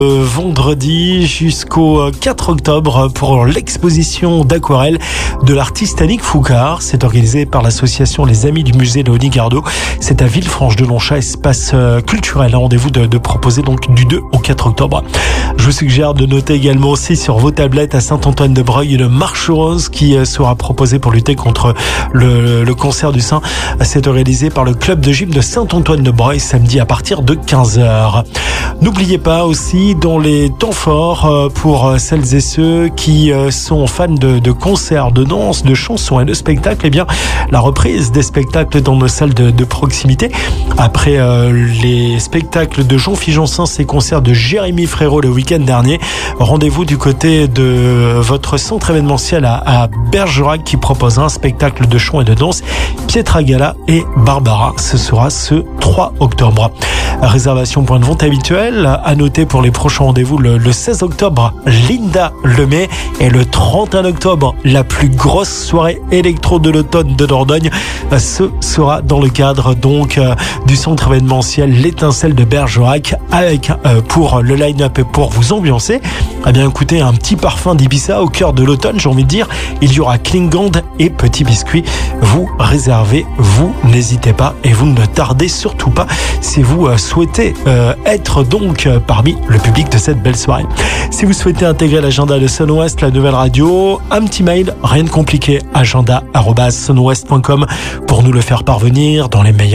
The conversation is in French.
Vendredi jusqu'au 4 octobre pour l'exposition d'aquarelle de l'artiste Annick Foucard. C'est organisé par l'association Les Amis du musée Léonie Gardot. C'est à Villefranche-de-Longchat, espace culturel. Un rendez-vous de proposer donc du 2 au 4 octobre. Je vous suggère de noter également aussi sur vos tablettes à Saint-Antoine-de-Breuil une marche rose qui sera proposée pour lutter contre le cancer du sein. C'est organisé par le club de gym de Saint-Antoine-de-Breuil samedi à partir de 15h. N'oubliez pas aussi dans les temps forts pour celles et ceux qui sont fans de concerts, de danse, de chansons et de spectacles, eh bien la reprise des spectacles dans nos salles de proximité après les spectacles de Jean-Philippe Janssen et concerts de Jérémy Frérot le week-end dernier. Rendez-vous du côté de votre centre événementiel à Bergerac qui proposera un spectacle de chant et de danse, Pietra Gala et Barbara. Ce sera ce 3 octobre. Réservation point de vente habituelle. À noter pour les prochains rendez-vous le 16 octobre, Linda Lemay, et le 31 octobre, la plus grosse soirée électro de l'automne de Dordogne. Ce sera dans le cadre donc du centre événementiel L'Étincelle de Bergerac avec pour le line-up et pour vous ambiancer, eh bien écoutez, un petit parfum d'Ibiza au cœur de l'automne, j'ai envie de dire. Il y aura Klingand et Petit Biscuit. Vous réservez, vous n'hésitez pas et vous ne tardez surtout pas si vous souhaitez être donc parmi le public de cette belle soirée. Si vous souhaitez intégrer l'agenda de Sun West, la nouvelle radio, un petit mail, rien de compliqué, agenda@sunwest.com pour nous le faire parvenir dans les meilleurs